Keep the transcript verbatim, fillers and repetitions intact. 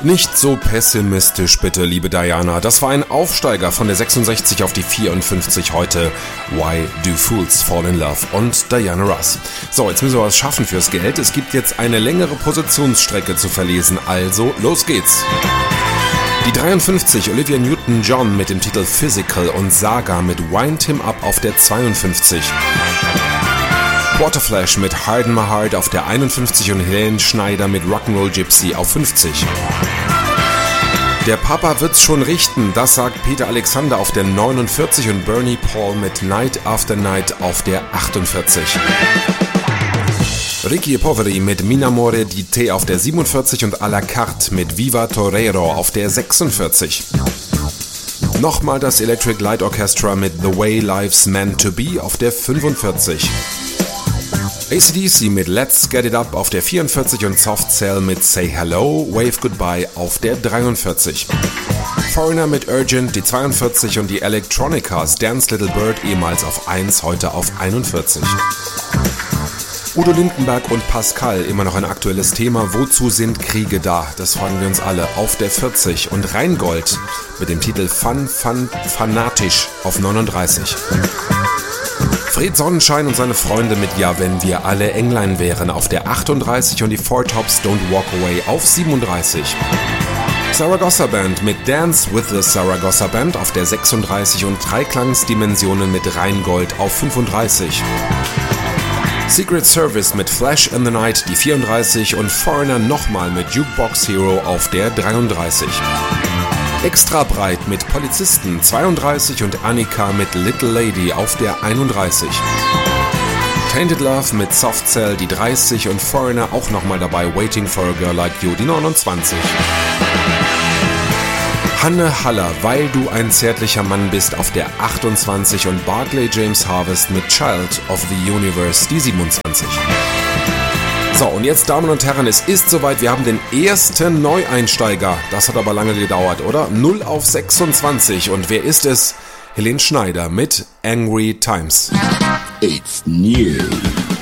Nicht so pessimistisch bitte, liebe Diana. Das war ein Aufsteiger von der sechsundsechzig auf die vierundfünfzig heute. Why Do Fools Fall in Love und Diana Ross. So, jetzt müssen wir was schaffen fürs Geld. Es gibt jetzt eine längere Positionsstrecke zu verlesen, also los geht's. Die dreiundfünfzig, Olivia Newton-John mit dem Titel Physical und Saga mit Wind Him Up auf der zweiundfünfzig. Quarterflash mit Harden My Heart auf der einundfünfzig und Helene Schneider mit Rock'n'Roll Gypsy auf fünfzig. Der Papa wird's schon richten, das sagt Peter Alexander auf der neunundvierzig und Bernie Paul mit Night After Night auf der achtundvierzig. Ricky Poveri mit Minamore di Te auf der siebenundvierzig und à la carte mit Viva Torero auf der sechsundvierzig. Nochmal das Electric Light Orchestra mit The Way Life's Meant to Be auf der fünfundvierzig. A C D C mit Let's Get It Up auf der vierundvierzig und Soft Cell mit Say Hello, Wave Goodbye auf der dreiundvierzig. Foreigner mit Urgent, die zweiundvierzig und die Electronicas Dance Little Bird ehemals auf eins, heute auf einundvierzig. Udo Lindenberg und Pascal, immer noch ein aktuelles Thema. Wozu sind Kriege da? Das fragen wir uns alle. Auf der vierzig und Rheingold mit dem Titel Fun, Fun, Fanatisch auf neununddreißig. Fred Sonnenschein und seine Freunde mit Ja, wenn wir alle Englein wären auf der achtunddreißig und die Four Tops Don't Walk Away auf siebenunddreißig. Saragossa Band mit Dance with the Saragossa Band auf der sechsunddreißig und Dreiklangsdimensionen mit Rheingold auf fünfunddreißig. Secret Service mit Flash in the Night die vierunddreißig und Foreigner nochmal mit Jukebox Hero auf der dreiunddreißig. Extra breit mit Polizisten zweiunddreißig und Annika mit Little Lady auf der einunddreißig. Tainted Love mit Soft Cell die dreißig und Foreigner auch nochmal dabei Waiting for a Girl Like You die neunundzwanzig. Hanne Haller, Weil du ein zärtlicher Mann bist auf der achtundzwanzig und Barclay James Harvest mit Child of the Universe die siebenundzwanzig. So, und jetzt, Damen und Herren, es ist soweit, wir haben den ersten Neueinsteiger. Das hat aber lange gedauert, oder? null auf sechsundzwanzig. Und wer ist es? Helene Schneider mit Angry Times. It's new.